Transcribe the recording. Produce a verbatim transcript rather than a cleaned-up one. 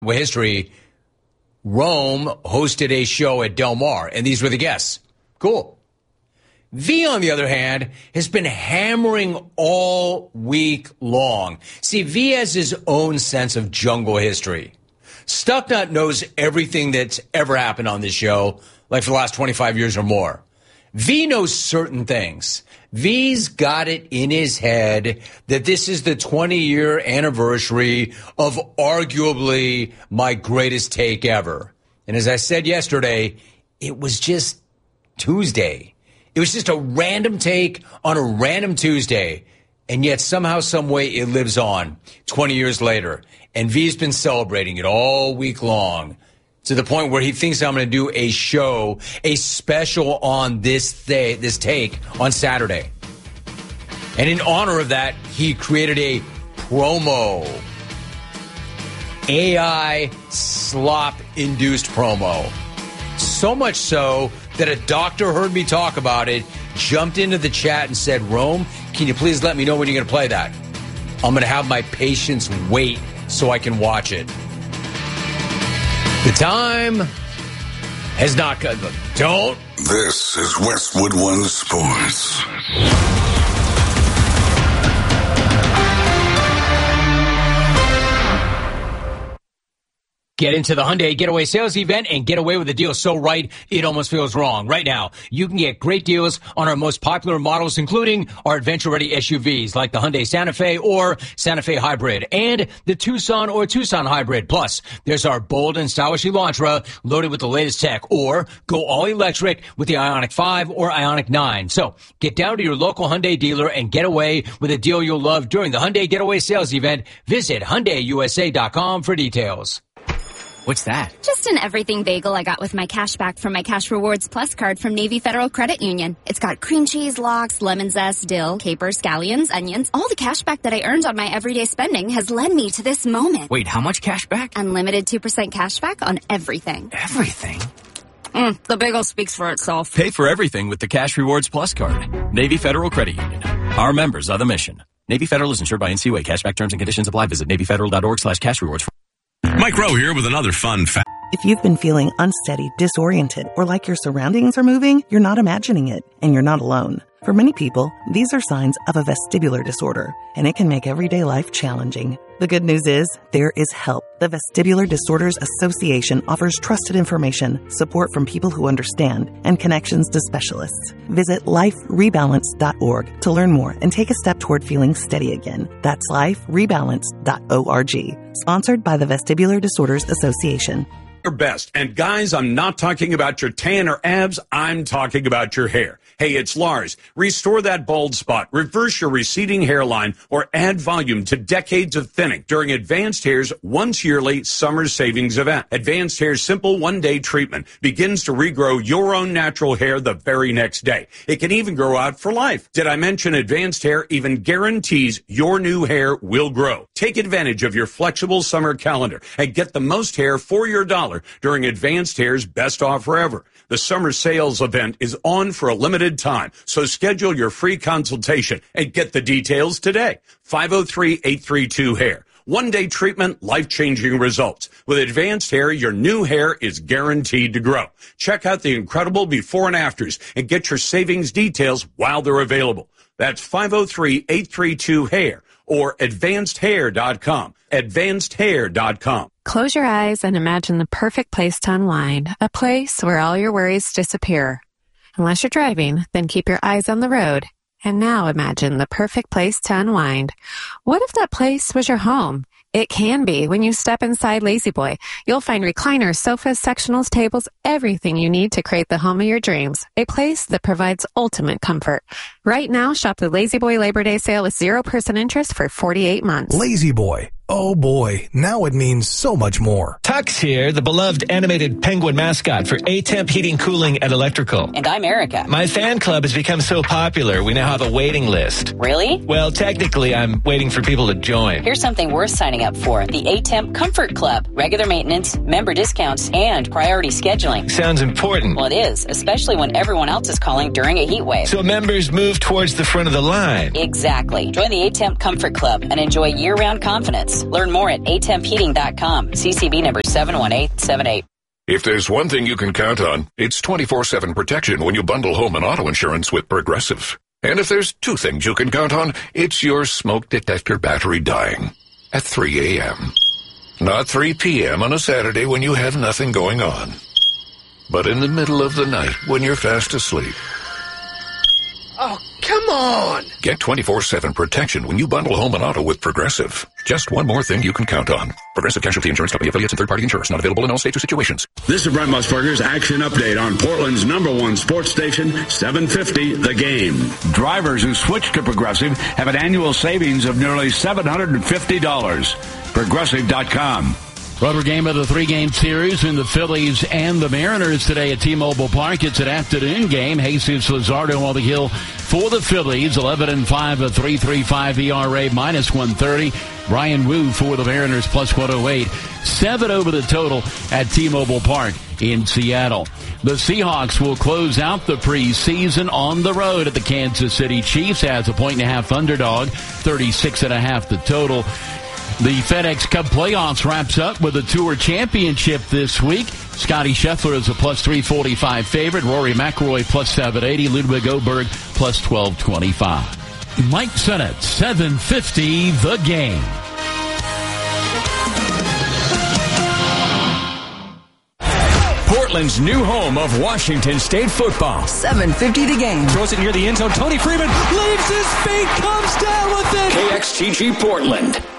with history, Rome hosted a show at Del Mar, and these were the guests. Cool. V, on the other hand, has been hammering all week long. See, V has his own sense of jungle history. Stucknut knows everything that's ever happened on this show, like for the last twenty-five years or more. V knows certain things. V's got it in his head that this is the twenty-year anniversary of arguably my greatest take ever. And as I said yesterday, it was just Tuesday. It was just a random take on a random Tuesday. And yet somehow, some way, it lives on twenty years later. And V's been celebrating it all week long to the point where he thinks I'm going to do a show, a special on this th- this take on Saturday. And in honor of that, he created a promo. A I slop-induced promo. So much so that a doctor heard me talk about it, jumped into the chat and said, Rome, can you please let me know when you're going to play that? I'm going to have my patients wait so I can watch it. The time has not come. Don't. This is Westwood One Sports. Get into the Hyundai Getaway Sales Event and get away with a deal so right, it almost feels wrong. Right now, you can get great deals on our most popular models, including our adventure-ready S U Vs like the Hyundai Santa Fe or Santa Fe Hybrid and the Tucson or Tucson Hybrid. Plus, there's our bold and stylish Elantra loaded with the latest tech, or go all-electric with the Ioniq five or Ioniq nine. So, get down to your local Hyundai dealer and get away with a deal you'll love during the Hyundai Getaway Sales Event. Visit Hyundai U S A dot com for details. What's that? Just an everything bagel I got with my cash back from my Cash Rewards Plus card from Navy Federal Credit Union. It's got cream cheese, lox, lemon zest, dill, capers, scallions, onions. All the cash back that I earned on my everyday spending has led me to this moment. Wait, how much cash back? Unlimited two percent cash back on everything. Everything? Mm, the bagel speaks for itself. Pay for everything with the Cash Rewards Plus card. Navy Federal Credit Union. Our members are the mission. Navy Federal is insured by N C U A. Cashback terms and conditions apply. Visit Navy Federal dot org slash cash rewards. Mike Rowe here with another fun fact. If you've been feeling unsteady, disoriented, or like your surroundings are moving, you're not imagining it, and you're not alone. For many people, these are signs of a vestibular disorder, and it can make everyday life challenging. The good news is, there is help. The Vestibular Disorders Association offers trusted information, support from people who understand, and connections to specialists. Visit life rebalance dot org to learn more and take a step toward feeling steady again. That's life rebalance dot org. Sponsored by the Vestibular Disorders Association. Your best. And guys, I'm not talking about your tan or abs. I'm talking about your hair. Hey, it's Lars. Restore that bald spot, reverse your receding hairline, or add volume to decades of thinning during Advanced Hair's once yearly summer savings event. Advanced Hair's simple one-day treatment begins to regrow your own natural hair the very next day. It can even grow out for life. Did I mention Advanced Hair even guarantees your new hair will grow? Take advantage of your flexible summer calendar and get the most hair for your dollar during Advanced Hair's best offer ever. The summer sales event is on for a limited time, so schedule your free consultation and get the details today. five oh three, eight three two, hair. One-day treatment, life-changing results. With Advanced Hair, your new hair is guaranteed to grow. Check out the incredible before and afters and get your savings details while they're available. That's five oh three, eight three two, hair or advanced hair dot com. advanced hair dot com. Close your eyes and imagine the perfect place to unwind, a place where all your worries disappear. Unless you're driving, then keep your eyes on the road. And now imagine the perfect place to unwind. What if that place was your home? It can be when you step inside La-Z-Boy. You'll find recliners, sofas, sectionals, tables, everything you need to create the home of your dreams. A place that provides ultimate comfort. Right now, shop the La-Z-Boy Labor Day sale with zero percent interest for forty-eight months. La-Z-Boy. Oh boy, now it means so much more. Tux here, the beloved animated penguin mascot for A-Temp Heating, Cooling, and Electrical. And I'm Erica. My fan club has become so popular, we now have a waiting list. Really? Well, technically, I'm waiting for people to join. Here's something worth signing signing up for. The A-Temp Comfort Club. Regular maintenance, member discounts, and priority scheduling. Sounds important. Well, it is, especially when everyone else is calling during a heat wave. So members move towards the front of the line. Exactly. Join the A-Temp Comfort Club and enjoy year-round confidence. Learn more at a temp heating dot com. C C B number seven one eight seven eight. If there's one thing you can count on, it's twenty-four seven protection when you bundle home and auto insurance with Progressive. And if there's two things you can count on, it's your smoke detector battery dying at three a.m. Not three p.m. on a Saturday when you have nothing going on, but in the middle of the night when you're fast asleep. Oh, come on! Get twenty-four seven protection when you bundle home and auto with Progressive. Just one more thing you can count on. Progressive Casualty Insurance Company affiliates and third-party insurers. Not available in all states or situations. This is Brent Musburger's Action Update on Portland's number one sports station, seven fifty The Game. Drivers who switch to Progressive have an annual savings of nearly seven hundred fifty dollars. Progressive dot com. Rubber game of the three-game series in the Phillies and the Mariners today at T-Mobile Park. It's an afternoon game. Jesus Luzardo on the hill for the Phillies. eleven and five, a three point three five E R A, minus one thirty. Brian Wu for the Mariners, plus one oh eight. Seven over the total at T-Mobile Park in Seattle. The Seahawks will close out the preseason on the road at the Kansas City Chiefs as a point and a half underdog, thirty-six and a half the total. The FedEx Cup playoffs wraps up with a Tour Championship this week. Scotty Scheffler is a plus three forty-five favorite. Rory McIlroy plus seven eighty. Ludwig Oberg plus twelve twenty-five. Mike Sennett, seven fifty The Game. Portland's new home of Washington State football. seven fifty The Game. Throws it near the end zone. Tony Freeman leaves his feet, comes down with it. K X T G Portland.